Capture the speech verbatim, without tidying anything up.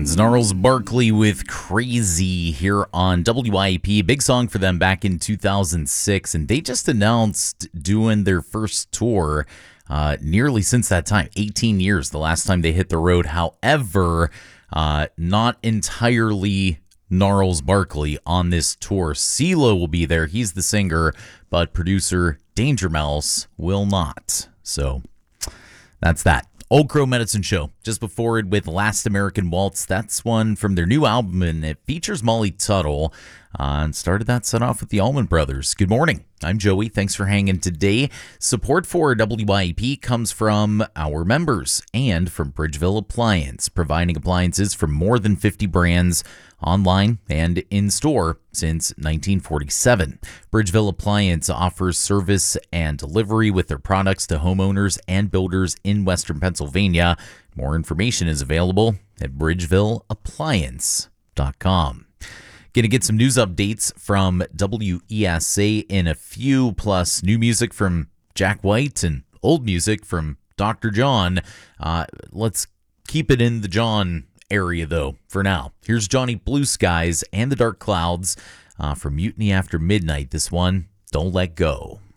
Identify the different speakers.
Speaker 1: Sounds. Gnarls Barkley with Crazy here on W I A P. Big song for them back in two thousand six, and they just announced doing their first tour uh, nearly since that time. eighteen years, the last time they hit the road. However, uh, not entirely Gnarls Barkley on this tour. CeeLo will be there. He's the singer, but producer Danger Mouse will not. So that's that. Old Crow Medicine Show, just before it with Last American Waltz. That's one from their new album, and it features Molly Tuttle. Uh, and started that set off with the Allman Brothers. Good morning. I'm Joey. Thanks for hanging today. Support for W I A P comes from our members and from Bridgeville Appliance, providing appliances from more than fifty brands online and in store since nineteen forty-seven. Bridgeville Appliance offers service and delivery with their products to homeowners and builders in Western Pennsylvania. More information is available at bridgeville appliance dot com. Going to get some news updates from W E S A in a few, plus new music from Jack White and old music from Doctor John. Uh, let's keep it in the John area, though, for now. Here's Johnny Blue Skies and the Dark Clouds uh, from Mutiny After Midnight. This one, Don't Let Go.